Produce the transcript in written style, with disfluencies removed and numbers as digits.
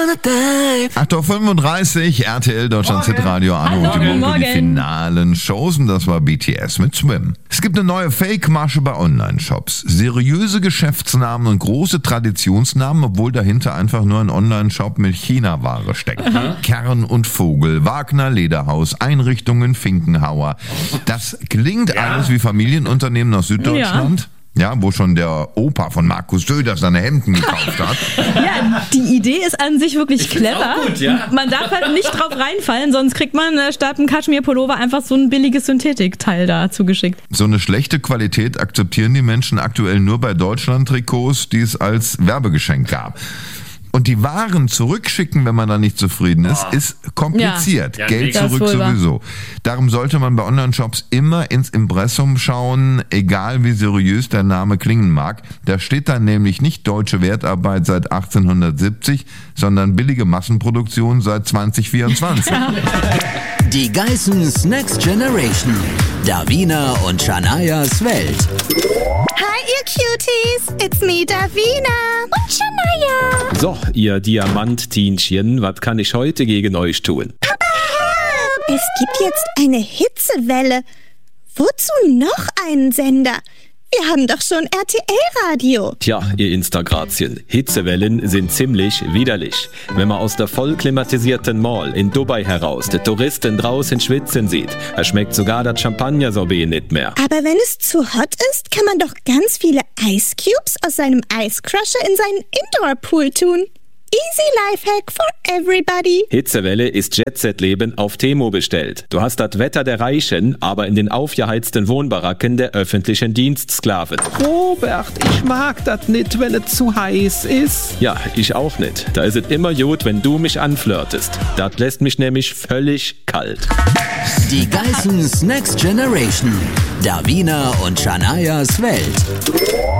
8.35 Uhr, RTL Deutschland Hitradio an und die finalen Shows, und das war BTS mit Swim. Es gibt eine neue Fake-Masche bei Online-Shops. Seriöse Geschäftsnamen und große Traditionsnamen, obwohl dahinter einfach nur ein Online-Shop mit China-Ware steckt. Kern und Vogel, Wagner Lederhaus, Einrichtungen Finkenhauer. Das klingt alles wie Familienunternehmen aus Süddeutschland. Ja, wo schon der Opa von Markus Söder seine Hemden gekauft hat. Ja, die Idee ist an sich wirklich clever. Auch gut, ja. Man darf halt nicht drauf reinfallen, sonst kriegt man statt einem Kaschmir-Pullover einfach so ein billiges Synthetikteil da zugeschickt. So eine schlechte Qualität akzeptieren die Menschen aktuell nur bei Deutschland-Trikots, die es als Werbegeschenk gab. Und die Waren zurückschicken, wenn man da nicht zufrieden ist, ist kompliziert. Ja, Geld das zurück sowieso. Darum sollte man bei Online-Shops immer ins Impressum schauen, egal wie seriös der Name klingen mag. Da steht dann nämlich nicht deutsche Wertarbeit seit 1870, sondern billige Massenproduktion seit 2024. Die Geissens Next Generation. Davina und Shanayas Welt. Hi, ihr Cuties. It's me, Davina. Und Shanaya. So, ihr Diamanttienchen, was kann ich heute gegen euch tun? Es gibt jetzt eine Hitzewelle. Wozu noch einen Sender? Wir haben doch schon RTL-Radio. Tja, ihr Instagrazien, Hitzewellen sind ziemlich widerlich. Wenn man aus der voll klimatisierten Mall in Dubai heraus die Touristen draußen schwitzen sieht, er schmeckt sogar das Champagner-Sorbet nicht mehr. Aber wenn es zu hot ist, kann man doch ganz viele Ice Cubes aus seinem Ice Crusher in seinen Indoor-Pool tun. Easy Lifehack for everybody. Hitzewelle ist Jet-Set-Leben auf Temo bestellt. Du hast das Wetter der Reichen, aber in den aufgeheizten Wohnbaracken der öffentlichen Dienstsklaven. Robert, ich mag das nicht, wenn es zu heiß ist. Ja, ich auch nicht. Da ist es immer gut, wenn du mich anflirtest. Das lässt mich nämlich völlig kalt. Die Geissens Next Generation. Davina und Shanayas Welt.